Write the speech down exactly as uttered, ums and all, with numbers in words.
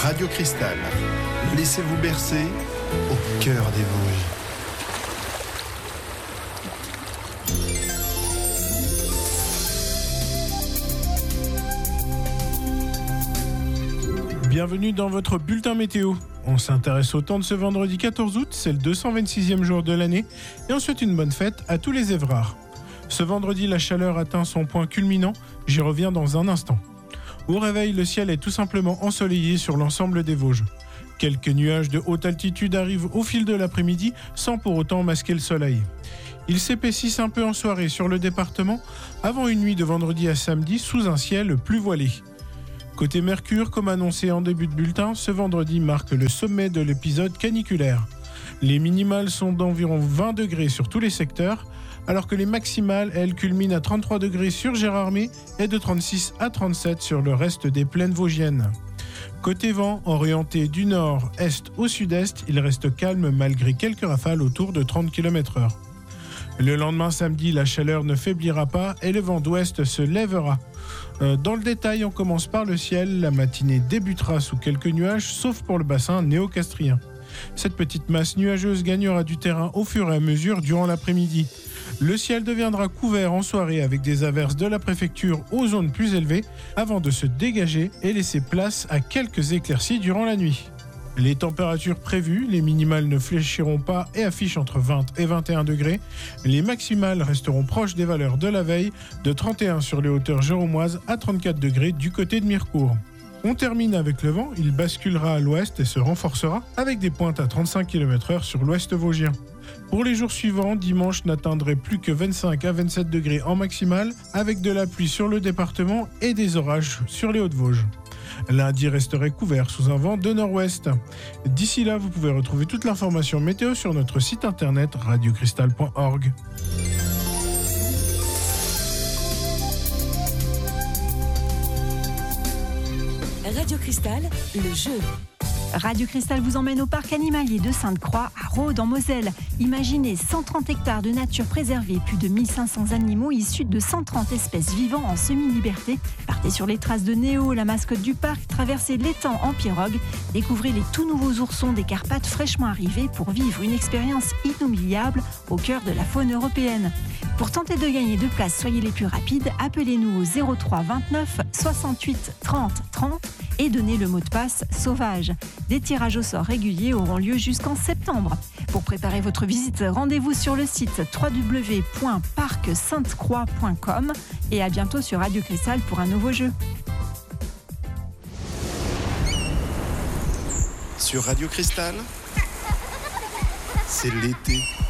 Radio Cristal. Laissez-vous bercer au cœur des Vosges. Bienvenue dans votre bulletin météo. On s'intéresse au temps de ce vendredi quatorze août, c'est le deux cent vingt-sixième jour de l'année et on souhaite une bonne fête à tous les Évrards. Ce vendredi, la chaleur atteint son point culminant, j'y reviens dans un instant. Au réveil, le ciel est tout simplement ensoleillé sur l'ensemble des Vosges. Quelques nuages de haute altitude arrivent au fil de l'après-midi sans pour autant masquer le soleil. Ils s'épaississent un peu en soirée sur le département avant une nuit de vendredi à samedi sous un ciel plus voilé. Côté Mercure, comme annoncé en début de bulletin, ce vendredi marque le sommet de l'épisode caniculaire. Les minimales sont d'environ vingt degrés sur tous les secteurs, alors que les maximales, elles, culminent à trente-trois degrés sur Gérardmer et de trente-six à trente-sept sur le reste des plaines vosgiennes. Côté vent, orienté du nord-est au sud-est, il reste calme malgré quelques rafales autour de trente kilomètres heure. Le lendemain samedi, la chaleur ne faiblira pas et le vent d'ouest se lèvera. Euh, dans le détail, on commence par le ciel. La matinée débutera sous quelques nuages, sauf pour le bassin néo-castrien. Cette petite masse nuageuse gagnera du terrain au fur et à mesure durant l'après-midi. Le ciel deviendra couvert en soirée avec des averses de la préfecture aux zones plus élevées avant de se dégager et laisser place à quelques éclaircies durant la nuit. Les températures prévues, les minimales ne fléchiront pas et affichent entre vingt et vingt et un degrés. Les maximales resteront proches des valeurs de la veille, de trente et un sur les hauteurs géromoises à trente-quatre degrés du côté de Mirecourt. On termine avec le vent, il basculera à l'ouest et se renforcera avec des pointes à trente-cinq kilomètres heure sur l'ouest vosgien. Pour les jours suivants, dimanche n'atteindrait plus que vingt-cinq à vingt-sept degrés en maximale avec de la pluie sur le département et des orages sur les Hauts-de-Vosges. Lundi resterait couvert sous un vent de nord-ouest. D'ici là, vous pouvez retrouver toute l'information météo sur notre site internet radio cristal point org. Radio Cristal, le jeu. Radio Cristal vous emmène au parc animalier de Sainte-Croix à Rhodes en Moselle. Imaginez cent trente hectares de nature préservée, plus de mille cinq cents animaux issus de cent trente espèces vivant en semi-liberté. Partez sur les traces de Néo, la mascotte du parc, traversez l'étang en pirogue, découvrez les tout nouveaux oursons des Carpates fraîchement arrivés pour vivre une expérience inoubliable au cœur de la faune européenne. Pour tenter de gagner deux places, soyez les plus rapides, appelez-nous au zéro trois vingt-neuf soixante-huit trente trente et donnez le mot de passe sauvage. Des tirages au sort réguliers auront lieu jusqu'en septembre. Pour préparer votre visite, rendez-vous sur le site w w w point parc sainte croix point com et à bientôt sur Radio Cristal pour un nouveau jeu. Sur Radio Cristal, c'est l'été.